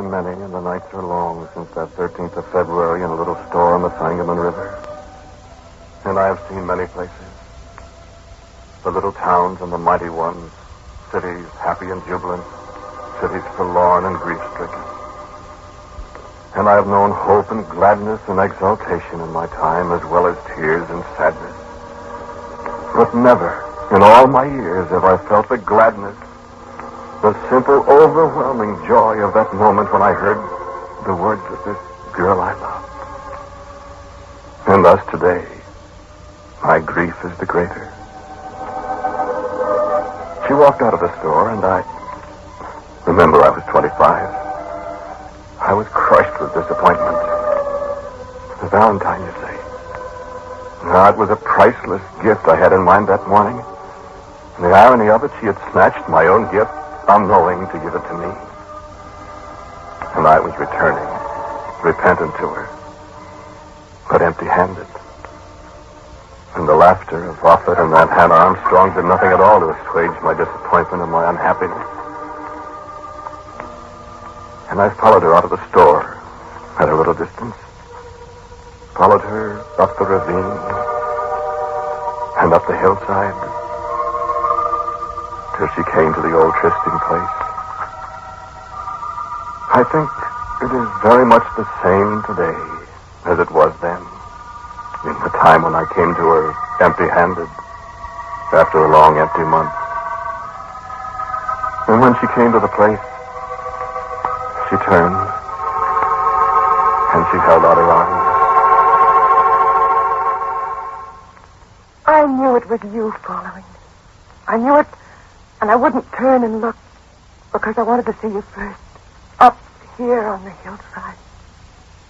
many, and the nights are long since that 13th of February in a little store on the Sangamon River. And I have seen many places. The little towns and the mighty ones. Cities happy and jubilant. Cities forlorn and grief-stricken. And I have known hope and gladness and exultation in my time, as well as tears and sadness. But never, in all my years, have I felt the gladness, the simple, overwhelming joy of that moment when I heard the words of this girl I loved. And thus today, my grief is the greater. She walked out of the store, and remember, I was 25. I was crushed with disappointment. A Valentine, you say? No, it was a priceless gift I had in mind that morning. And the irony of it, she had snatched my own gift, unknowing to give it to me. And I was returning, repentant to her, but empty-handed. And the laughter of Offutt and that Hannah Armstrong did nothing at all to assuage my disappointment and my unhappiness. And I followed her out of the store at a little distance. Followed her up the ravine and up the hillside till she came to the old trysting place. I think it is very much the same today as it was then, in the time when I came to her empty-handed after a long empty month. And when she came to the place, she turned and she held out her arms. I knew it was you following me. I knew it, and I wouldn't turn and look because I wanted to see you first, up here on the hillside.